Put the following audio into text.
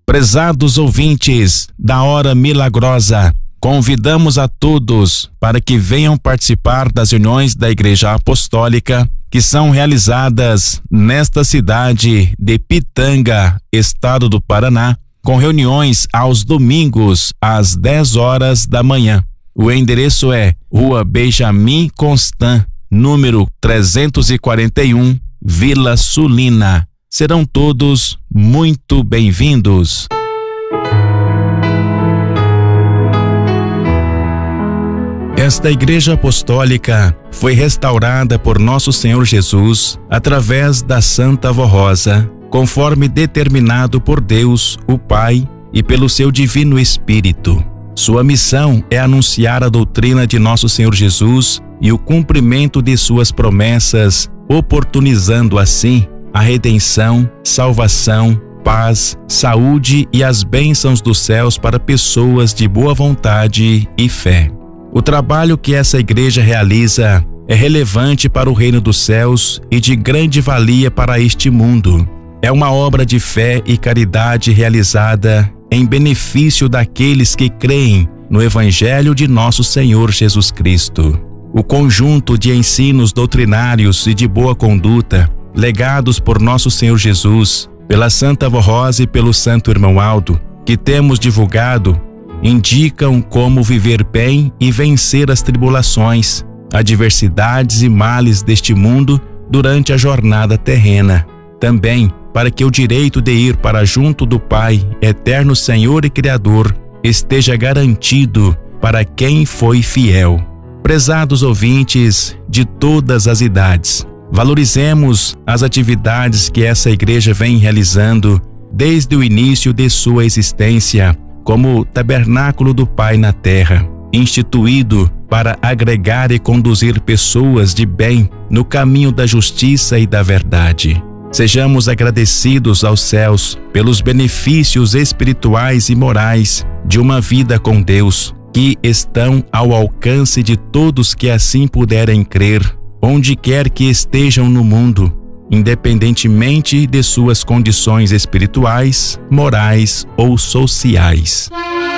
Prezados ouvintes da Hora Milagrosa, convidamos a todos para que venham participar das reuniões da Igreja Apostólica que são realizadas nesta cidade de Pitanga, estado do Paraná, com reuniões aos domingos às 10 horas da manhã. O endereço é Rua Benjamin Constant, número 341, Vila Sulina. Serão todos muito bem-vindos. Esta Igreja Apostólica foi restaurada por Nosso Senhor Jesus através da Santa Avó Rosa, conforme determinado por Deus, o Pai, e pelo seu Divino Espírito. Sua missão é anunciar a doutrina de Nosso Senhor Jesus e o cumprimento de suas promessas, oportunizando assim a redenção, salvação, paz, saúde e as bênçãos dos céus para pessoas de boa vontade e fé. O trabalho que essa igreja realiza é relevante para o reino dos céus e de grande valia para este mundo. É uma obra de fé e caridade realizada em benefício daqueles que creem no Evangelho de Nosso Senhor Jesus Cristo. O conjunto de ensinos doutrinários e de boa conduta legados por Nosso Senhor Jesus, pela Santa Avó Rosa e pelo Santo Irmão Aldo, que temos divulgado, indicam como viver bem e vencer as tribulações, adversidades e males deste mundo durante a jornada terrena. Também para que o direito de ir para junto do Pai, eterno Senhor e Criador, esteja garantido para quem foi fiel. Prezados ouvintes de todas as idades, valorizemos as atividades que essa igreja vem realizando desde o início de sua existência, como o Tabernáculo do Pai na Terra, instituído para agregar e conduzir pessoas de bem no caminho da justiça e da verdade. Sejamos agradecidos aos céus pelos benefícios espirituais e morais de uma vida com Deus, que estão ao alcance de todos que assim puderem crer, onde quer que estejam no mundo, independentemente de suas condições espirituais, morais ou sociais.